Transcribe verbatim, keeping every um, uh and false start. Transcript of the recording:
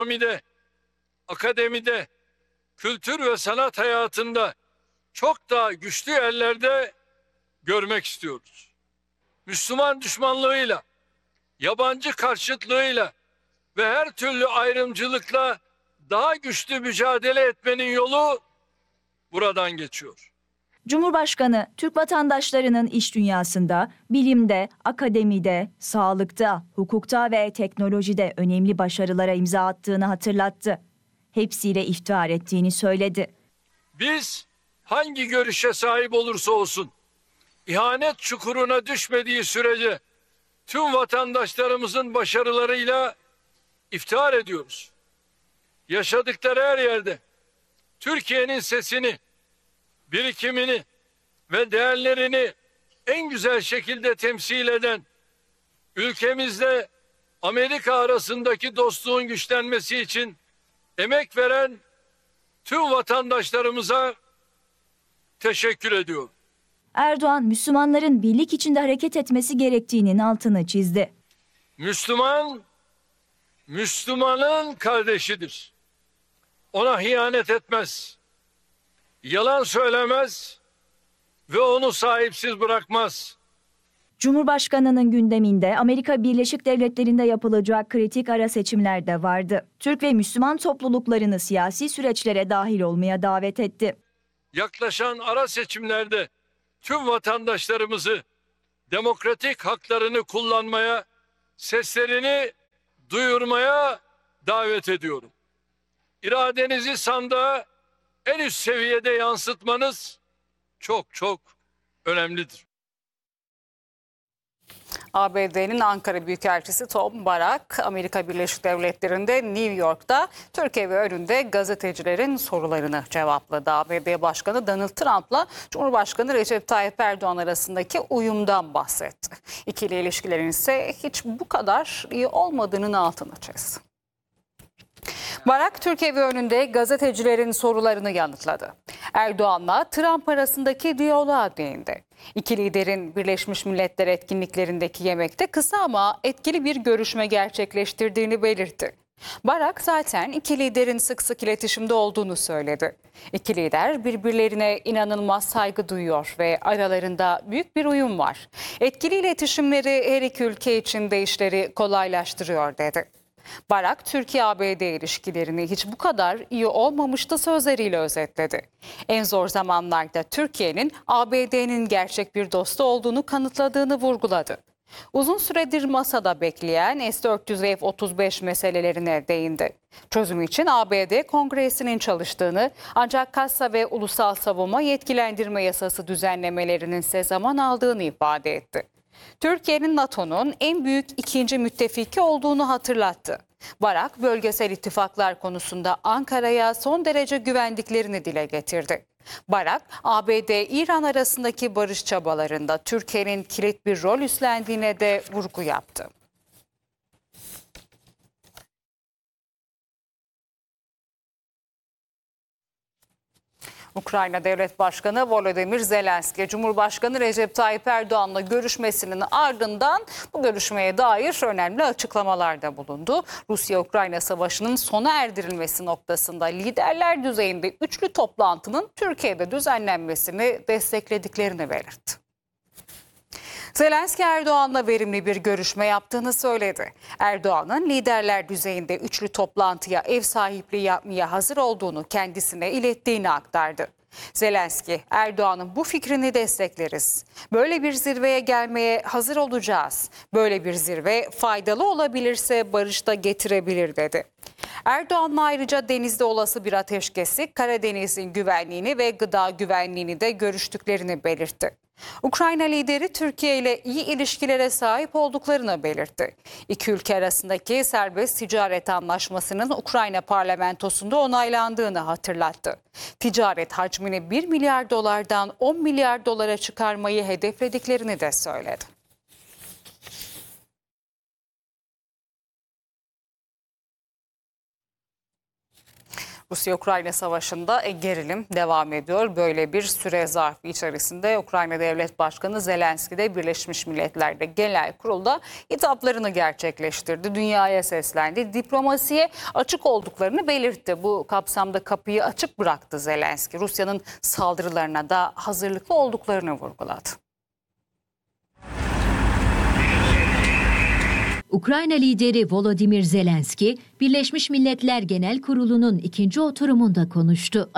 ekonomide, akademide, kültür ve sanat hayatında çok daha güçlü ellerde görmek istiyoruz. Müslüman düşmanlığıyla, yabancı karşıtlığıyla ve her türlü ayrımcılıkla daha güçlü mücadele etmenin yolu buradan geçiyor. Cumhurbaşkanı, Türk vatandaşlarının iş dünyasında, bilimde, akademide, sağlıkta, hukukta ve teknolojide önemli başarılara imza attığını hatırlattı. Hepsiyle iftihar ettiğini söyledi. Biz hangi görüşe sahip olursa olsun, ihanet çukuruna düşmediği sürece tüm vatandaşlarımızın başarılarıyla iftihar ediyoruz. Yaşadıkları her yerde Türkiye'nin sesini, birikimini ve değerlerini en güzel şekilde temsil eden, ülkemizle Amerika arasındaki dostluğun güçlenmesi için emek veren tüm vatandaşlarımıza teşekkür ediyorum. Erdoğan, Müslümanların birlik içinde hareket etmesi gerektiğinin altını çizdi. Müslüman, Müslümanın kardeşidir. Ona ihanet etmez, yalan söylemez ve onu sahipsiz bırakmaz. Cumhurbaşkanının gündeminde Amerika Birleşik Devletleri'nde yapılacak kritik ara seçimler de vardı. Türk ve Müslüman topluluklarını siyasi süreçlere dahil olmaya davet etti. Yaklaşan ara seçimlerde tüm vatandaşlarımızı demokratik haklarını kullanmaya, seslerini duyurmaya davet ediyorum. İradenizi sandığa en üst seviyede yansıtmanız çok çok önemlidir. A B D'nin Ankara Büyükelçisi Tom Barak, Amerika Birleşik Devletleri'nde New York'ta Türkiye ve önünde gazetecilerin sorularını cevapladı. A B D Başkanı Donald Trump'la Cumhurbaşkanı Recep Tayyip Erdoğan arasındaki uyumdan bahsetti. İkili ilişkilerin ise hiç bu kadar iyi olmadığının altını çizdi. Barak, Türkiye ve önünde gazetecilerin sorularını yanıtladı. Erdoğan'la Trump arasındaki diyaloğa değindi. İki liderin Birleşmiş Milletler etkinliklerindeki yemekte kısa ama etkili bir görüşme gerçekleştirdiğini belirtti. Barak zaten iki liderin sık sık iletişimde olduğunu söyledi. İki lider birbirlerine inanılmaz saygı duyuyor ve aralarında büyük bir uyum var. Etkili iletişimleri her iki ülke için de işleri kolaylaştırıyor dedi. Barak, Türkiye-A B D ilişkilerini hiç bu kadar iyi olmamıştı sözleriyle özetledi. En zor zamanlarda Türkiye'nin A B D'nin gerçek bir dostu olduğunu kanıtladığını vurguladı. Uzun süredir masada bekleyen S dört yüz ve F otuz beş meselelerine değindi. Çözüm için A B D Kongresi'nin çalıştığını, ancak kassa ve ulusal savunma yetkilendirme yasası düzenlemelerinin ise zaman aldığını ifade etti. Türkiye'nin NATO'nun en büyük ikinci müttefiki olduğunu hatırlattı. Barak, bölgesel ittifaklar konusunda Ankara'ya son derece güvendiklerini dile getirdi. Barak, A B D-İran arasındaki barış çabalarında Türkiye'nin kilit bir rol üstlendiğine de vurgu yaptı. Ukrayna Devlet Başkanı Volodymyr Zelenski, Cumhurbaşkanı Recep Tayyip Erdoğan'la görüşmesinin ardından bu görüşmeye dair önemli açıklamalarda bulundu. Rusya-Ukrayna savaşının sona erdirilmesi noktasında liderler düzeyinde üçlü toplantının Türkiye'de düzenlenmesini desteklediklerini belirtti. Zelenski, Erdoğan'la verimli bir görüşme yaptığını söyledi. Erdoğan'ın liderler düzeyinde üçlü toplantıya ev sahipliği yapmaya hazır olduğunu kendisine ilettiğini aktardı. Zelenski, Erdoğan'ın bu fikrini destekleriz. Böyle bir zirveye gelmeye hazır olacağız. Böyle bir zirve faydalı olabilirse barış da getirebilir dedi. Erdoğan'la ayrıca denizde olası bir ateşkesi, Karadeniz'in güvenliğini ve gıda güvenliğini de görüştüklerini belirtti. Ukrayna lideri Türkiye ile iyi ilişkilere sahip olduklarını belirtti. İki ülke arasındaki serbest ticaret anlaşmasının Ukrayna parlamentosunda onaylandığını hatırlattı. Ticaret hacmini bir milyar dolardan on milyar dolara çıkarmayı hedeflediklerini de söyledi. Rusya-Ukrayna savaşında gerilim devam ediyor. Böyle bir süre zarfı içerisinde Ukrayna Devlet Başkanı Zelenski de Birleşmiş Milletler'de Genel Kurul'da hitaplarını gerçekleştirdi. Dünyaya seslendi. Diplomasiye açık olduklarını belirtti. Bu kapsamda kapıyı açık bıraktı Zelenski. Rusya'nın saldırılarına da hazırlıklı olduklarını vurguladı. Ukrayna lideri Volodymyr Zelenski, Birleşmiş Milletler Genel Kurulu'nun ikinci oturumunda konuştu.